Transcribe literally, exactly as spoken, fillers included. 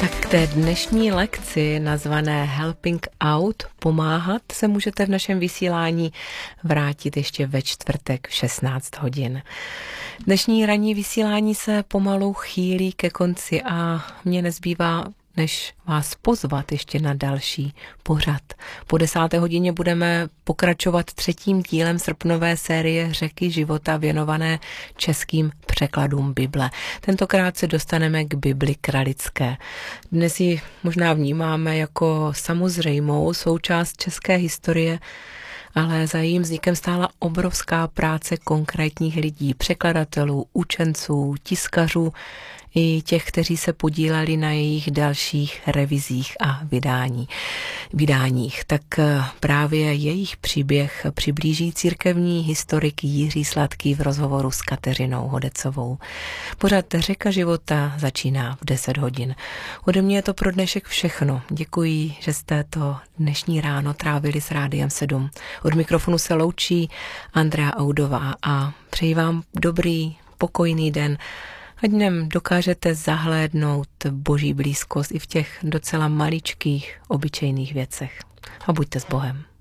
Tak k té dnešní lekci nazvané Helping Out, pomáhat, se můžete v našem vysílání vrátit ještě ve čtvrtek v šestnáct hodin. Dnešní ranní vysílání se pomalu chýlí ke konci a mně nezbývá než vás pozvat ještě na další pořad. Po desáté hodině budeme pokračovat třetím dílem srpnové série Řeky života věnované českým překladům Bible. Tentokrát se dostaneme k Bibli kralické. Dnes ji možná vnímáme jako samozřejmou součást české historie, ale za jejím vznikem stála obrovská práce konkrétních lidí, překladatelů, učenců, tiskařů i těch, kteří se podíleli na jejich dalších revizích a vydání, vydáních. Tak právě jejich příběh přiblíží církevní historik Jiří Sladký v rozhovoru s Kateřinou Hodecovou. Pořad Řeka života začíná v deset hodin. Ode mě je to pro dnešek všechno. Děkuji, že jste to dnešní ráno trávili s Rádiem sedm. Od mikrofonu se loučí Andrea Audová a přeji vám dobrý, pokojný den. Ať dnem dokážete zahlédnout Boží blízkost i v těch docela maličkých, obyčejných věcech. A buďte s Bohem.